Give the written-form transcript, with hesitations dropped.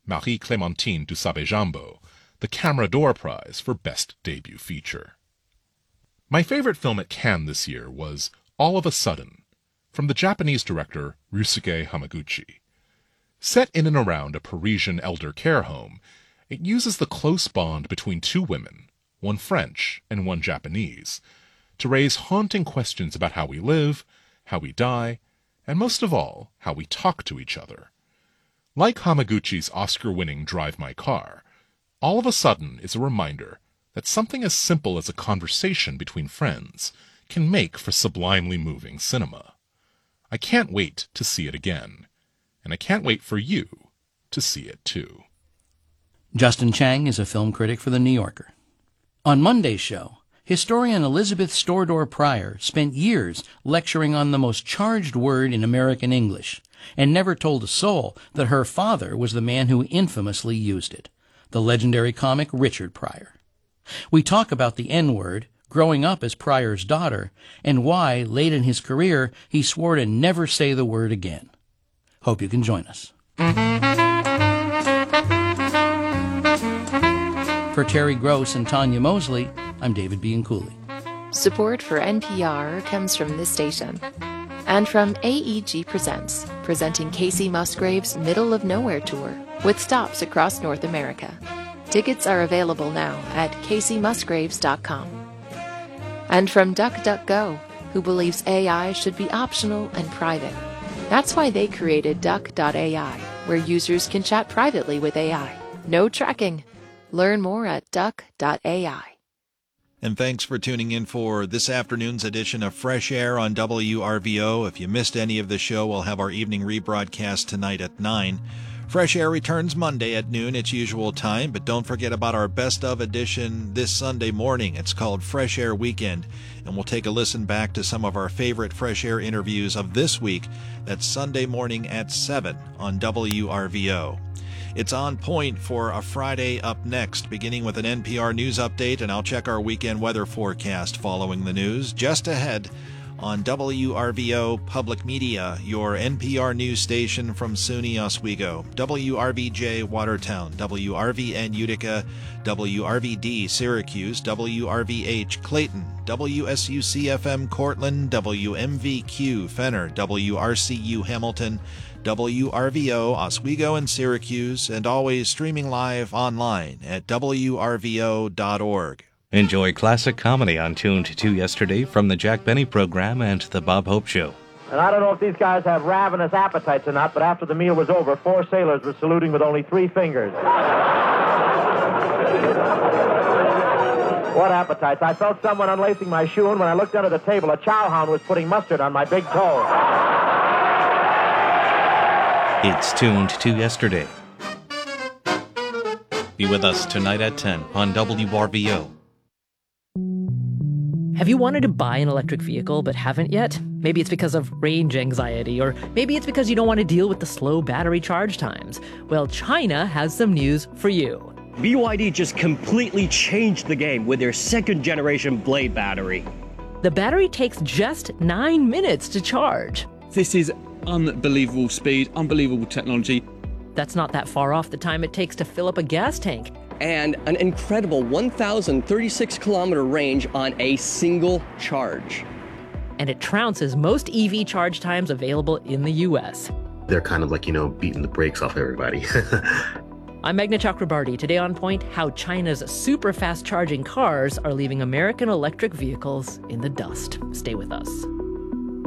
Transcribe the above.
Marie-Clémentine Dussabé-Jambeau the Camera d'Or Prize for Best Debut Feature. My favorite film at Cannes this year was All of a Sudden, from the Japanese director Ryusuke Hamaguchi. Set in and around a Parisian elder care home, it uses the close bond between two women, one French and one Japanese, to raise haunting questions about how we live, how we die, and most of all, how we talk to each other. Like Hamaguchi's Oscar-winning Drive My Car, All of a Sudden is a reminder that something as simple as a conversation between friends can make for sublimely moving cinema. I can't wait to see it again, and I can't wait for you to see it too. Justin Chang is a film critic for The New Yorker. On Monday's show, historian Elizabeth Stordor Pryor spent years lecturing on the most charged word in American English, and never told a soul that her father was the man who infamously used it, the legendary comic Richard Pryor. We talk about the N-word, growing up as Pryor's daughter, and why, late in his career, he swore to never say the word again. Hope you can join us. For Terry Gross and Tanya Mosley, I'm David Bianculli. Support for NPR comes from this station and from AEG Presents, presenting Casey Musgrave's Middle of Nowhere Tour with stops across North America. Tickets are available now at caseymusgraves.com. And from DuckDuckGo, who believes AI should be optional and private. That's why they created Duck.ai, where users can chat privately with AI. No tracking. Learn more at Duck.ai. And thanks for tuning in for this afternoon's edition of Fresh Air on WRVO. If you missed any of the show, we'll have our evening rebroadcast tonight at 9. Fresh Air returns Monday at noon, its usual time, but don't forget about our best of edition this Sunday morning. It's called Fresh Air Weekend, and we'll take a listen back to some of our favorite Fresh Air interviews of this week. That's Sunday morning at 7 on WRVO. It's on point for a Friday up next, beginning with an NPR news update, and I'll check our weekend weather forecast following the news. Just ahead on WRVO Public Media, your NPR news station from SUNY Oswego, WRVJ Watertown, WRVN Utica, WRVD Syracuse, WRVH Clayton, WSUC-FM Cortland, WMVQ Fenner, WRCU Hamilton, WRVO Oswego and Syracuse, and always streaming live online at WRVO.org. Enjoy classic comedy on Tuned to Yesterday from the Jack Benny Program and the Bob Hope Show. And I don't know if these guys have ravenous appetites or not, but after the meal was over, 4 sailors were saluting with only 3 fingers. What appetites? I felt someone unlacing my shoe, and when I looked under the table, a chowhound was putting mustard on my big toe. It's Tuned to Yesterday. Be with us tonight at 10 on WRVO. Have you wanted to buy an electric vehicle but haven't yet? Maybe it's because of range anxiety, or maybe it's because you don't want to deal with the slow battery charge times. Well, China has some news for you. BYD just completely changed the game with their second-generation Blade battery. The battery takes just 9 minutes to charge. This is unbelievable speed, unbelievable technology. That's not that far off the time it takes to fill up a gas tank. And an incredible 1,036-kilometer range on a single charge. And it trounces most EV charge times available in the U.S. They're kind of like, beating the brakes off everybody. I'm Meghna Chakrabarty. Today on Point, how China's super fast charging cars are leaving American electric vehicles in the dust. Stay with us.